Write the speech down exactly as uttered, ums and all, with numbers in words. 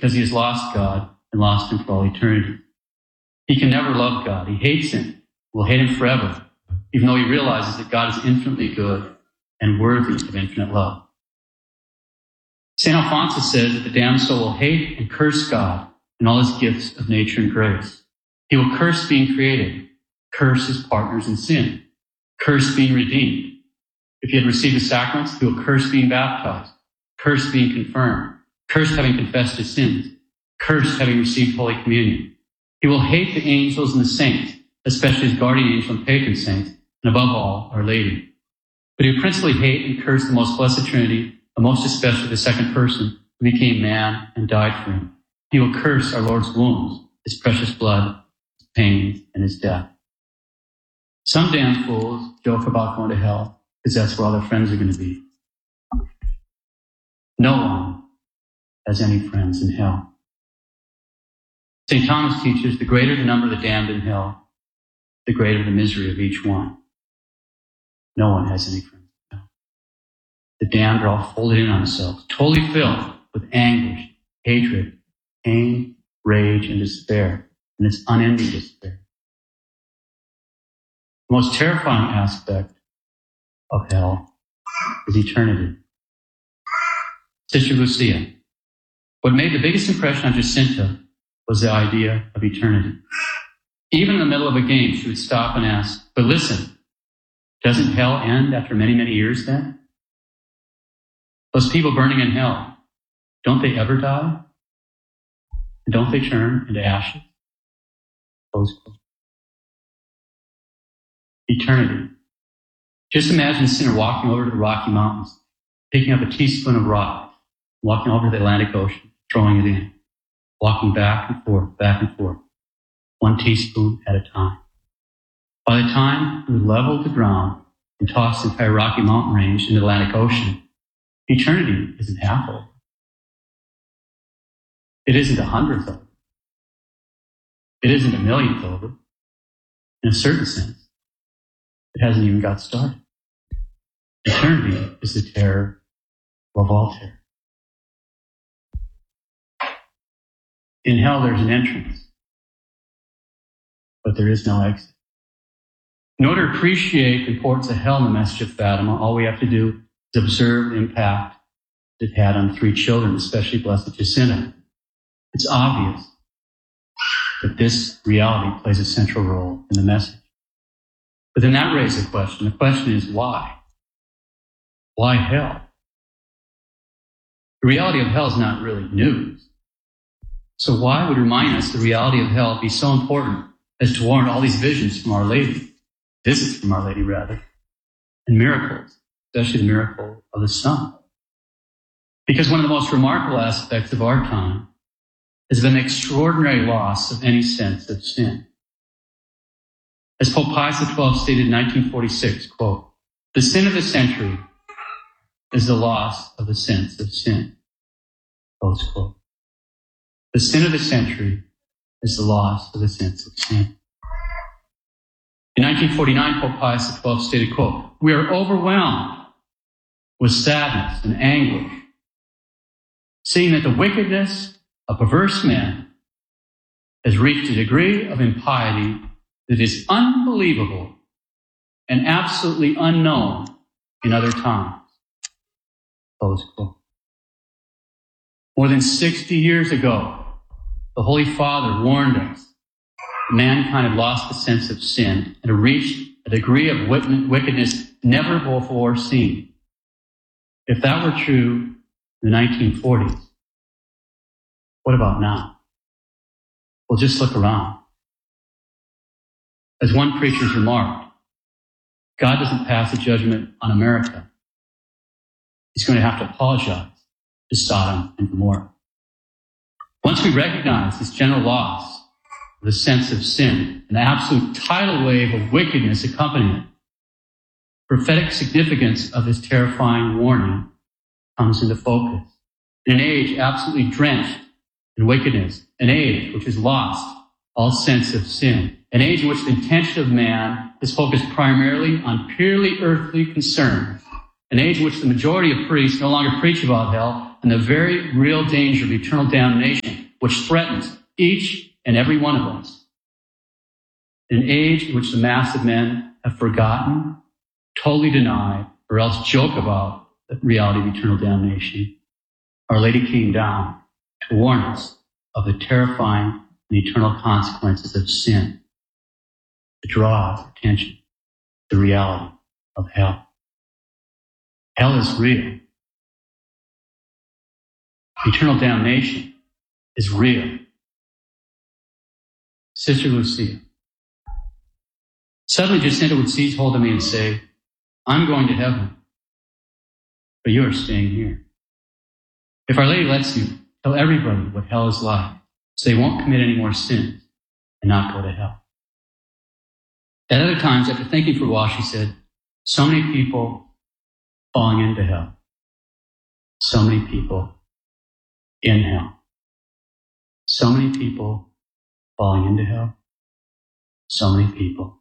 because he has lost God and lost him for all eternity. He can never love God. He hates him, will hate him forever, even though he realizes that God is infinitely good and worthy of infinite love. Saint Alphonsus says that the damned soul will hate and curse God and all his gifts of nature and grace. He will curse being created, curse his partners in sin, curse being redeemed. If he had received the sacraments, he will curse being baptized, curse being confirmed, curse having confessed his sins, curse having received Holy Communion. He will hate the angels and the saints, especially his guardian angel and patron saints, and above all, Our Lady. But he will principally hate and curse the most blessed Trinity, and most especially the second person who became man and died for him. He will curse our Lord's wounds, his precious blood, his pain, and his death. Some damn fools joke about going to hell because that's where all their friends are going to be. No one has any friends in hell. Saint Thomas teaches the greater the number of the damned in hell, the greater the misery of each one. No one has any friends in hell. The damned are all folded in on themselves, totally filled with anguish, hatred, pain, rage, and despair, and it's unending despair. The most terrifying aspect of hell is eternity. Sister Lucia, what made the biggest impression on Jacinta was the idea of eternity. Even in the middle of a game, she would stop and ask, but listen, doesn't hell end after many, many years then? Those people burning in hell, don't they ever die? And don't they turn into ashes? Close quote. Eternity. Just imagine a sinner walking over to the Rocky Mountains, picking up a teaspoon of rock, walking over to the Atlantic Ocean, throwing it in, walking back and forth, back and forth, one teaspoon at a time. By the time we leveled the ground and tossed the entire Rocky Mountain range in the Atlantic Ocean, eternity isn't half over. It isn't a hundredth over. It isn't a millionth over. In a certain sense, it hasn't even got started. Eternity is the terror of all terror. In hell, there's an entrance, but there is no exit. In order to appreciate the importance of hell in the message of Fatima, all we have to do is observe the impact it had on three children, especially Blessed Jacinta. It's obvious that this reality plays a central role in the message. But then that raises a question. The question is why? Why hell? The reality of hell is not really news. So why would remind us the reality of hell be so important as to warrant all these visions from Our Lady, visits from Our Lady rather, and miracles, especially the miracle of the sun? Because one of the most remarkable aspects of our time has been the extraordinary loss of any sense of sin. As Pope Pius the twelfth stated in nineteen forty-six, quote, the sin of the century is the loss of the sense of sin, close quote. The sin of the century is the loss of the sense of sin. In nineteen forty-nine, Pope Pius the twelfth stated, quote, we are overwhelmed with sadness and anguish, seeing that the wickedness of perverse men has reached a degree of impiety that is unbelievable and absolutely unknown in other times. Close quote. More than sixty years ago, the Holy Father warned us that mankind had lost the sense of sin and had reached a degree of wickedness never before seen. If that were true in the nineteen forties, what about now? Well, just look around. As one preacher remarked, God doesn't pass a judgment on America. He's going to have to apologize to Sodom and Gomorrah. Once we recognize this general loss of the sense of sin and the absolute tidal wave of wickedness accompanying it, the prophetic significance of this terrifying warning comes into focus. In an age absolutely drenched in wickedness, an age which has lost all sense of sin, an age in which the intention of man is focused primarily on purely earthly concerns, an age in which the majority of priests no longer preach about hell and the very real danger of eternal damnation which threatens each and every one of us. An age in which the mass of men have forgotten, totally denied, or else joke about the reality of eternal damnation, Our Lady came down to warn us of the terrifying and eternal consequences of sin, to draw our attention to the reality of hell. Hell is real. Eternal damnation is real. Sister Lucia, suddenly Jacinta would seize hold of me and say, I'm going to heaven, but you are staying here. If Our Lady lets you, tell everybody what hell is like, so they won't commit any more sins and not go to hell. At other times, after thinking for a while, she said, so many people falling into hell. So many people in hell. So many people falling into hell. So many people